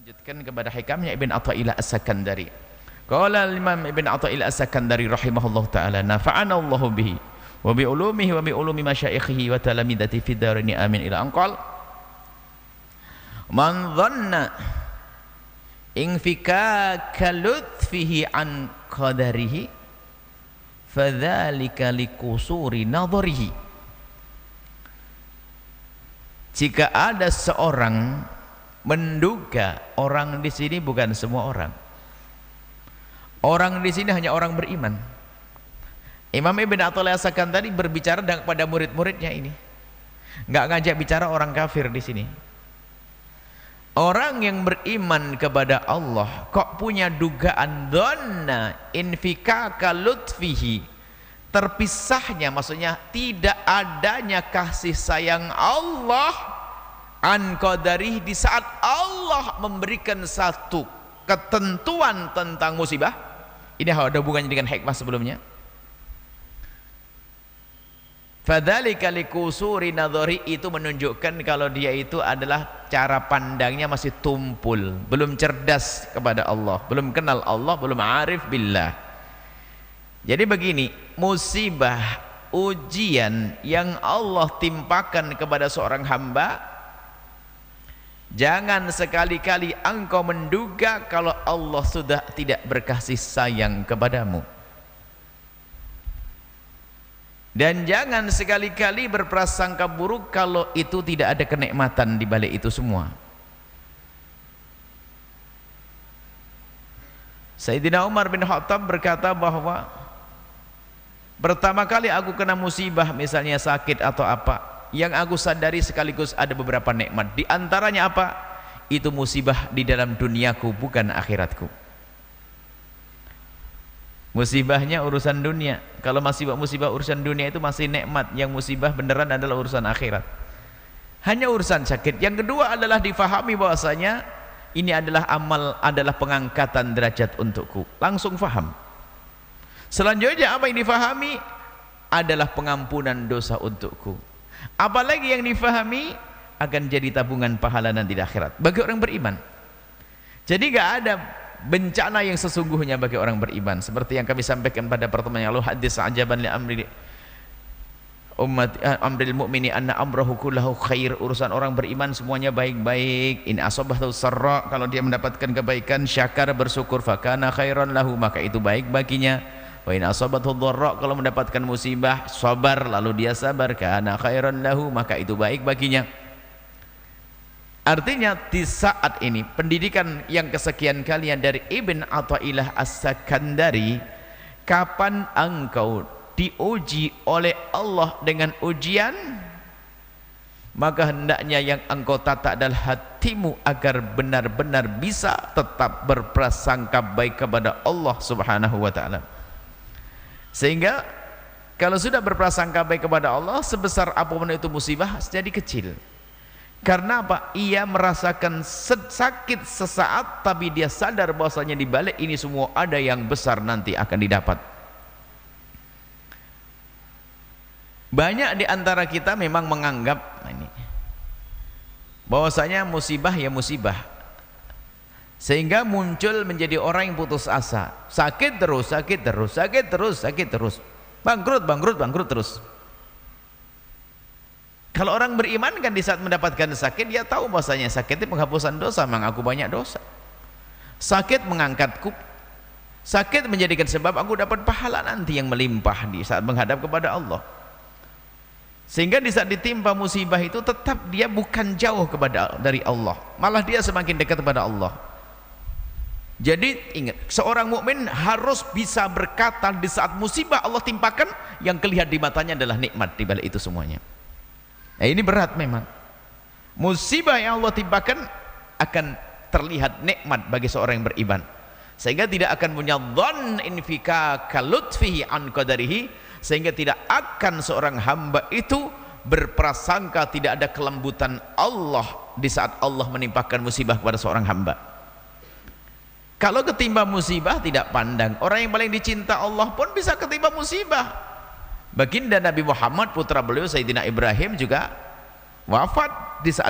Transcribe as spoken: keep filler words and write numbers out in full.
Lanjutkan kepada hikamnya Ibn Atha'illah As-Sakandari. Qala al-Imam Ibn Atha'illah As-Sakandari rahimahullah ta'ala, nafa'ana Allahu bihi wa bi ulumihi wa bi ulumi masyaikhihi wa talamidati fid darini amin ila anqal. Man dhanna infika lutfihi an qadarihi fadzalika likusuri nadharihi. Jika ada seorang menduga, orang di sini bukan semua orang. Orang di sini hanya orang beriman. Imam Ibn Atha'illah As-Sakandari berbicara kepada murid-muridnya ini. Enggak ngajak bicara orang kafir di sini. Orang yang beriman kepada Allah kok punya dugaan dhanna infikaka lutfihi, terpisahnya, maksudnya tidak adanya kasih sayang Allah an qadarihi di saat Allah memberikan satu ketentuan tentang musibah. Ini ada hubungannya dengan hikmah sebelumnya. Fadzalika likusuri nadhari, itu menunjukkan kalau dia itu adalah cara pandangnya masih tumpul, belum cerdas kepada Allah, belum kenal Allah, belum arif billah. Jadi begini, musibah, ujian yang Allah timpakan kepada seorang hamba, jangan sekali-kali engkau menduga kalau Allah sudah tidak berkasih sayang kepadamu. Dan jangan sekali-kali berprasangka buruk kalau itu tidak ada kenikmatan di balik itu semua. Sayyidina Umar bin Khattab berkata bahwa pertama kali aku kena musibah, misalnya sakit atau apa, yang aku sadari sekaligus ada beberapa nikmat. Di antaranya apa? Itu musibah di dalam duniaku, bukan akhiratku. Musibahnya urusan dunia. Kalau musibah-musibah urusan dunia itu masih nikmat. Yang musibah beneran adalah urusan akhirat. Hanya urusan sakit. Yang kedua adalah difahami bahwasanya ini adalah amal, adalah pengangkatan derajat untukku. Langsung faham. Selanjutnya apa yang difahami? Adalah pengampunan dosa untukku. Apalagi yang difahami akan jadi tabungan pahala nanti di akhirat bagi orang beriman. Jadi gak ada bencana yang sesungguhnya bagi orang beriman, seperti yang kami sampaikan pada pertemuan yang lalu, hadis ajaban li amri ummat amril mu'mini anna amrahu kullahu khair. Urusan orang beriman semuanya baik-baik. In asabahu sarra, kalau dia mendapatkan kebaikan, syakar, bersyukur, fakana khairan lahu, maka itu baik baginya. Wa in asabathu dharra, kalau mendapatkan musibah, sabar, lalu dia sabar, kana khairan lahu, maka itu baik baginya. Artinya di saat ini pendidikan yang kesekian kalian dari Ibn Atha'illah As-Sakandari, kapan engkau diuji oleh Allah dengan ujian, maka hendaknya yang engkau tata adalah hatimu agar benar-benar bisa tetap berprasangka baik kepada Allah Subhanahu wa ta'ala. Sehingga kalau sudah berprasangka baik kepada Allah, sebesar apapun itu musibah jadi kecil. Karena apa? Ia merasakan sakit sesaat, tapi dia sadar bahwasanya di balik ini semua ada yang besar nanti akan didapat. Banyak di antara kita memang menganggap ini bahwasanya musibah ya musibah, sehingga muncul menjadi orang yang putus asa. Sakit terus, sakit terus, sakit terus, sakit terus, bangkrut, bangkrut, bangkrut terus. Kalau orang beriman kan di saat mendapatkan sakit, dia tahu bahwasanya sakit itu penghapusan dosa, memang aku banyak dosa. Sakit mengangkatku, sakit menjadikan sebab aku dapat pahala nanti yang melimpah di saat menghadap kepada Allah. Sehingga di saat ditimpa musibah itu tetap dia bukan jauh kepada dari Allah, malah dia semakin dekat kepada Allah. Jadi ingat, seorang mukmin harus bisa berkata di saat musibah Allah timpakan, yang kelihatan di matanya adalah nikmat di balik itu semuanya. Nah, ini berat memang. Musibah yang Allah timpakan akan terlihat nikmat bagi seorang yang beriman, sehingga tidak akan punya dhann infika kalutfihi an qadarihi, sehingga tidak akan seorang hamba itu berprasangka tidak ada kelembutan Allah di saat Allah menimpakan musibah kepada seorang hamba. Kalau ketimpa musibah tidak pandang, orang yang paling dicinta Allah pun bisa ketimpa musibah. Baginda Nabi Muhammad, putra beliau Sayyidina Ibrahim juga wafat di saat